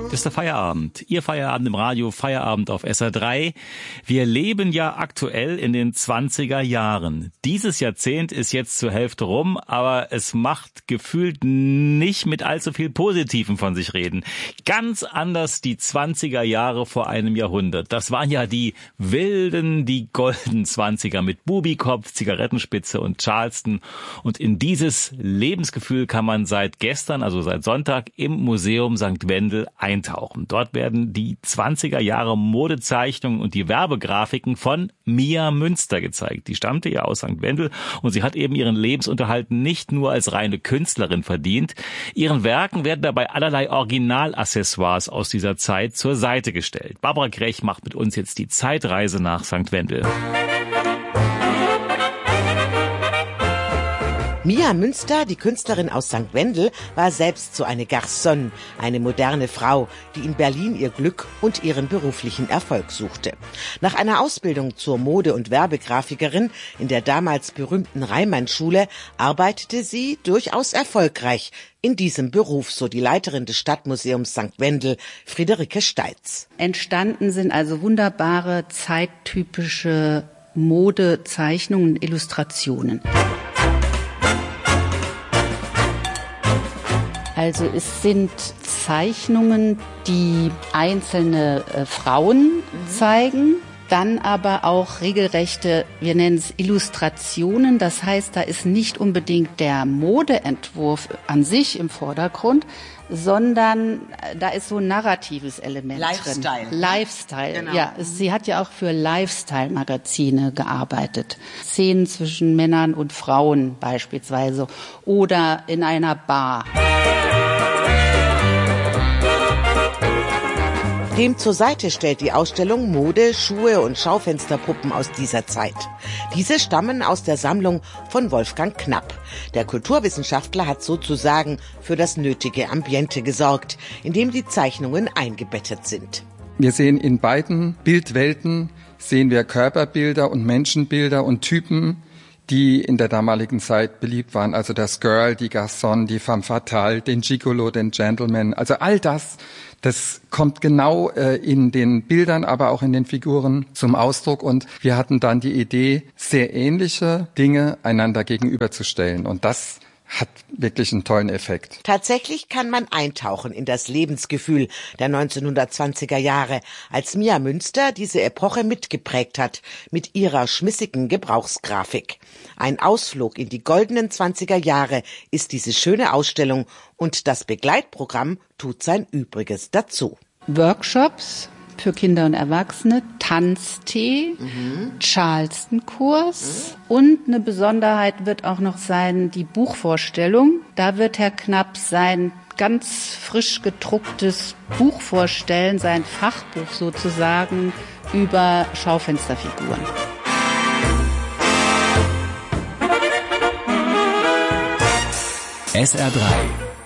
ist der Feierabend. Ihr Feierabend im Radio, Feierabend auf SR3. Wir leben ja aktuell in den 20er Jahren. Dieses Jahrzehnt ist jetzt zur Hälfte rum, aber es macht gefühlt nicht mit allzu viel Positivem von sich reden. Ganz anders die 20er Jahre vor einem Jahrhundert. Das waren ja die wilden, die goldenen 20er mit Bubikopf, Zigarettenspitze und Charleston. Und in dieses Lebensgefühl kann man seit gestern, also seit Sonntag, im Museum St. Wendel eintauchen. Dort werden die 20er Jahre Modezeichnungen und die Werbegrafiken von Mia Münster gezeigt. Die stammte ja aus St. Wendel und sie hat eben ihren Lebensunterhalt nicht nur als reine Künstlerin verdient. Ihren Werken werden dabei allerlei Originalaccessoires aus dieser Zeit zur Seite gestellt. Barbara Grech macht mit uns jetzt die Zeitreise nach St. Wendel. Mia Münster, die Künstlerin aus St. Wendel, war selbst so eine Garçonne, eine moderne Frau, die in Berlin ihr Glück und ihren beruflichen Erfolg suchte. Nach einer Ausbildung zur Mode- und Werbegrafikerin in der damals berühmten Reimann-Schule arbeitete sie durchaus erfolgreich in diesem Beruf, so die Leiterin des Stadtmuseums St. Wendel, Friederike Steitz. Entstanden sind also wunderbare, zeittypische Modezeichnungen, Illustrationen. Also es sind Zeichnungen, die einzelne Frauen zeigen, dann aber auch regelrechte, wir nennen es Illustrationen. Das heißt, da ist nicht unbedingt der Modeentwurf an sich im Vordergrund, sondern da ist so ein narratives Element drin. Lifestyle, genau. Ja. Sie hat ja auch für Lifestyle-Magazine gearbeitet. Szenen zwischen Männern und Frauen beispielsweise oder in einer Bar. Dem zur Seite stellt die Ausstellung Mode, Schuhe und Schaufensterpuppen aus dieser Zeit. Diese stammen aus der Sammlung von Wolfgang Knapp. Der Kulturwissenschaftler hat sozusagen für das nötige Ambiente gesorgt, in dem die Zeichnungen eingebettet sind. Wir sehen in beiden Bildwelten, sehen wir Körperbilder und Menschenbilder und Typen, die in der damaligen Zeit beliebt waren. Also das Girl, die Garçonne, die Femme fatale, den Gigolo, den Gentleman. Also all das kommt genau in den Bildern, aber auch in den Figuren zum Ausdruck. Und wir hatten dann die Idee, sehr ähnliche Dinge einander gegenüberzustellen. Und das hat wirklich einen tollen Effekt. Tatsächlich kann man eintauchen in das Lebensgefühl der 1920er Jahre, als Mia Münster diese Epoche mitgeprägt hat, mit ihrer schmissigen Gebrauchsgrafik. Ein Ausflug in die goldenen 20er Jahre ist diese schöne Ausstellung und das Begleitprogramm tut sein Übriges dazu. Workshops für Kinder und Erwachsene, Tanztee, Charleston-Kurs und eine Besonderheit wird auch noch sein, die Buchvorstellung. Da wird Herr Knapp sein ganz frisch gedrucktes Buch vorstellen, sein Fachbuch sozusagen über Schaufensterfiguren. SR3